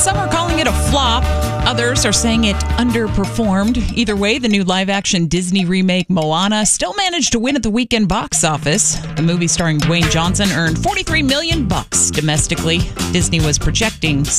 Some are calling it a flop. Others are saying it underperformed. Either way, the new live-action Disney remake Moana still managed to win at the weekend box office. The movie starring Dwayne Johnson earned $43 million domestically. Disney was projecting